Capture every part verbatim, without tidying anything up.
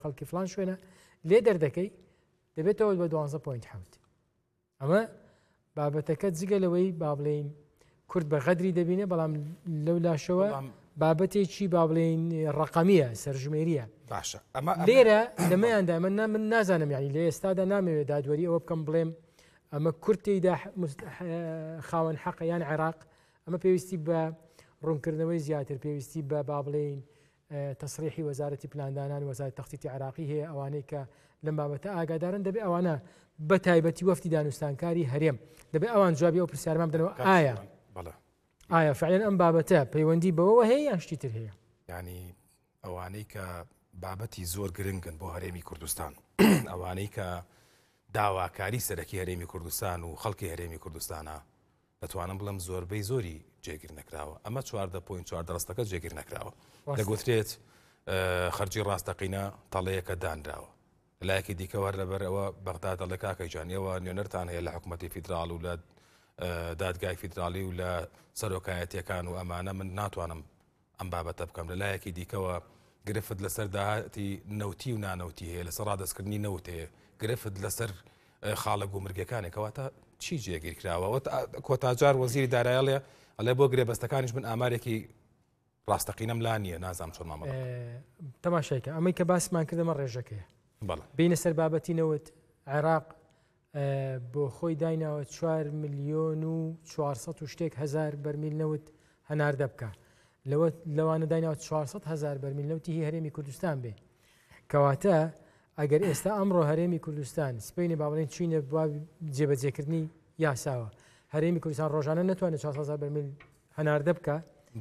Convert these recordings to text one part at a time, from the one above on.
خەڵکی فلان شوێنە لێ دەردەکەی دەبێتەوە بە دوانزە پۆینت حەوت ئەمە بابەتەکە جگە لەوەی با بڵێین کورد بە غەدری دەبینێ بەڵام لەو لاشەوە بابەتێکی با بڵێین ڕقەمیە سەرژمێریە باشە لێرە لەمەیاندا من من نازانم یعنی لە ئێستادا نامەوێت دادوەری ئەوە بکەم بڵێم ئەمە کورتێکدا خاوەن حەقە یان عێراق ئەمە پێویستی بە ڕوونکردنەوەی زیاتر پێویستی بە با بڵێین تەسریحی وەزارەتی پلاندانان وەزارەتی تەختیتی عێراقی هەیە ئەوانەی کە لەم بابەتە ئاگادارن دەبێت ئەوانە بە تایبەتی وەفتی دانوستانکاری هەرێم دەبێت ئەوان جوابی ئەو پرسیارمان بدەنەوە ئایا ئایا فعلەن ئەم بابەتە پەیوەندی بەوەوە هەیە یان شتی تر هەیە ینی ئەوانەی کە بابەتی زۆر گرنگن بۆ هەرێمی کوردستان ئەوانەی کە داواکاری سەرەکی هەرێمی کوردستان و خەڵکی هەرێمی کوردستانە دەتوانم بڵم زۆربەی زۆری جێگیر نەکراوە ئەمە چواردە پۆینت چواردە ڕستەکە جێگیر نەکراوە دەگوترێت خەرجی ڕاستەقینە تەڵەیەکە دانراوە لایەکی دیکەوە لەبەرەوە بەغدا دەڵێ کاکەی جانیەوە نوێنەرتان هەیە لە حکوومەتی فیدراڵ و لە دادگای فیدراڵی و لە سەرۆکایەتیەکان و ئەمانە من ناتوانم ئەم بابەتە بکەم لە لایەکی دیکەوە گرفت لەسەر داهاتی نەوتی و نانەوتی هەیە لەسەر ڕادەستکردنی نەوت هەیە گرفت لەسەر خاڵە گومرگەکانێکەوەتە چی جێگیر کراوە کۆتاجار وەزیری دارایەڵێ ئەڵێ بۆ گرێبەستەکانیش من ئامارێکی ڕاستەقینەم لا نییە نازام چۆن مامەڵە تەماشایکە ئەمەی کە باسمان کردەمە ڕێژەکەیە بینە سەر بابەتی نەوت عێراق بۆ خۆی دایناوە چوار ملیۆن و چوارسەد و شتێک هەزار بەرمیل نەوت هەناردە بکە لەوانە دایناوە چوارسەد هەزار بەرمیل نەوتی هی هەرێمی کوردستان بێ کەواتە ئەگەر ئێستا ئەمڕۆ هەرێمی کوردستان سپینی با بڵێن چینە بوا جێبەجێکردنی یاساوە هەرێمی کوردستان ڕۆژانە ناتوانێت چوارسەد هەزار بەرمیل هەناردە بکە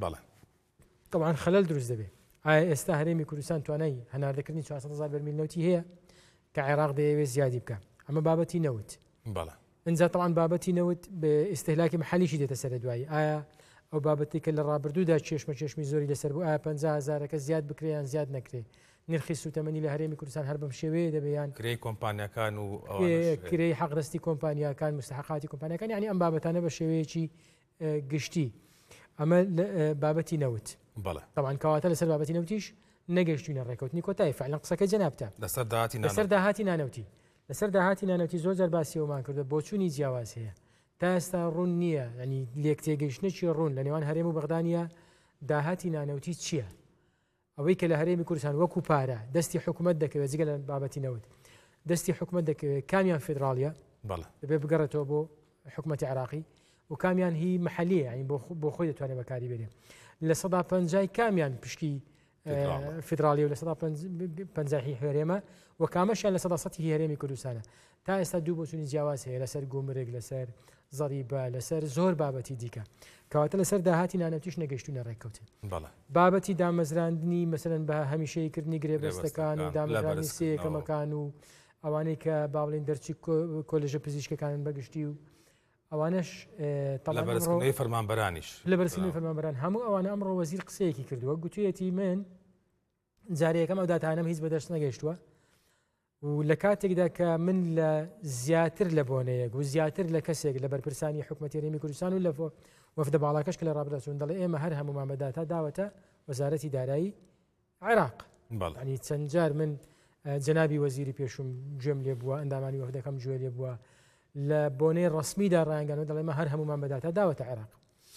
طبعاً خەلەل دروست دەبێت ئایا ئێستا هەرێمی کوردستان توانای هەناردەکردنی چوارسەد هەزار بەرمیل نەوتی هەیە کە عێراق دەیەوێت زیادی بکە ئەمە بابەتی نەوت ئەنجا طبعاً بابەتی نەوت بە ئیستهلاکی محلیشی دێتە سەر دوایی ئایا ئەو بابەتی کە لە ڕابردوودا چێشمە چێشمی زۆری لەسەر بوو ئایا پەنجا هەزارەکە زیاد بکرێ یان زیاد نەکرێ نرخی سوتەمەنی لە هەرێمی کوردستان هەر بەم شێوەیە دەبێیان کرێی کۆمپانیەکان و کرێی حەقڕستی کۆمپانیاکان مستحقاتی کۆمپانیەکان یعنی ئەم بابەتانە بە شێوەیەکی گشتی ئەمە بابەتی نەوت طبعاً کەواتە لەسەر بابەتی نەوتیش نەگەشتوینە ڕێکەوتنی کۆتایی فعلا قسەکە جەنابتە لەسەر داهاتی نانەوتی لەسەر داهاتی نانەوتی زۆر جار باسیەوەمان کردو بۆ چوونی جیاواز هەیە تا ئێستا ڕوون نییە ینی لێک تێگەیشتنێکی ڕوون لە نێوان هەرێم و بەغدانیە داهاتی نانەوتی چییە ئەوەی کە لە هەرێمی کوردستان وەکو پارە دەستی حکوومەت دەکەوێت جگە لە بابەتی نەوت دەستی حکوومەت دەکەوێت کامیان فیدراڵیە دەبێت بگەڕێتەوە بۆ حکوومەتی عێراقی و کامیان هی محلیە ینی بۆ خۆی دەتوانێت بەکاری بێنێ لە سەدا پەنجای کامیان پشکی فیدراڵی و لە سەدا پەنجاهی هەرێمە و کامەشیان لە سەدا سەتی هەرێمی کوردستانە تا ئێستا دوو بۆ چوونی جیاواز هەیە لەسەر گومرگ لەسەر زەریبە لەسەر زۆر بابەتی دیکە کەواتە لەسەر داهاتی نانەوتیش نەگەشتوونە ڕێککەوتن بابەتی دامەزراندنی مەسەرەن بە هەمیشەیکردنی گرێبەستەکان و دامەزرانی سێیەکەمەکان و ئەوانەی کە با بڵێن دەرچی کۆلێژە پزیشکەکانن بەگشتی و ئەوانش لەبەرزکردنەوەی فەرمانبەرانیش لەبەرزکردنەوەی فەرمانبەران هەموو ئەوانە ئەمڕۆ وەزیر قسەیەکی کردووە گوتوویەتی من جارەیەکەم ئەو داتانەم هیچ بەدەست نەگەیشتووە و لە کاتێکدا کە من لە زیاتر لە بۆنەیەک و زیاتر لە کەسێک لە بەرپرسانی حکوومەتی هەرێمی کوردستان و لە وەفدە باڵاکەش کە لە ڕابردەچوون دەڵێ ئێمە هەر هەمومان بەداتا داوەتە وەزارەتی دارایی عێراق ینی چەند جار من جەنابی وەزیری پێشوم گوێم لێ بووە ئەندامانی وەفدەکەم گوێ لێ بووە لە بۆنەی ڕسمیدا ڕایانگەانەوە دەڵێمە هەر هەمومان بەداتا داوەتە عێراق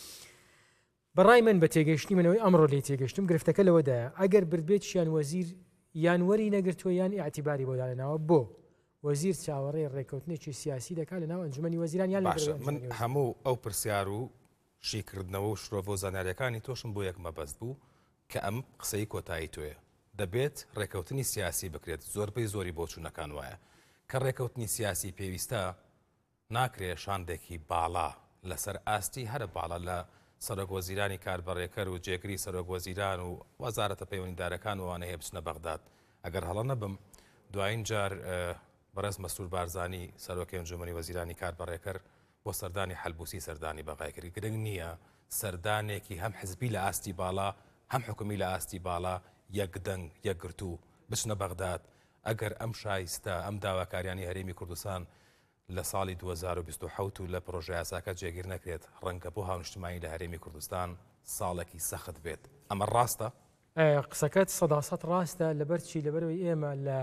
بەڕای من بە تێگەشتی منەوەی ئەمڕۆ لێ تێگەشتم گرفتەکە لەوەدایە ئەگەر بردبێت شیان وەزیر یان وەری نەگرتووە یان ئاعتیباری بۆ دانەوە بۆ وەزیر چاوەڕێی ڕێککەوتنێکی سیاسی دەکات لە ناو ئەنجومەنی وەزیران یان من هەموو ئەو پرسیار و شیکردنەوە و شرۆڤ زانیاریەکانی تۆشم بۆ یەک مەبەست بوو کە ئەم قسەی کۆتایی تۆیە دەبێت ڕێککەوتنی سیاسی بکرێت زۆربەی زۆری بۆ چوونەکان وایە کە ڕێککەوتنی سیاسی پێویستە ناکرێ شاندێکی باڵا لەسەر ئاستی هەرە باڵا لە سەرۆک وەزیرانی کاربەڕێکەر و جێگری سەرۆک وەزیران و وەزارەتە پەیوەندیدارەکان وانە هەیە بچنە بەغداد ئەگەر هەڵە نەبم دوایین جار بەڕێز مەسرور بارزانی سەرۆکی ئەنجومەنی وەزیرانی کاربەڕێکەر بۆ سەردانی حەلبوسی سەردانی بەغای کردی گرنگ نییە سەردانێکی هەم حزبی لە ئاستی باڵا هەم حکومی لە ئاستی باڵا یەکدەنگ یەکگرتوو بچنە بەغداد ئەگەر ئەم شایستە ئەم داواکاریانی هەرێمی کوردستان لە ساڵی دوو هەزار و بیست و حەوت و لە پرۆژە یاساکە جێگیر نەکرێت ڕەنگە بۆ هاونیشتمانی لە هەرێمی کوردستان ساڵێکی سەخت بێت ئەمە ڕاستە قسەکەت سەداسەد ڕاستە لەبەرچی لەبەرەوەی ئێمە لە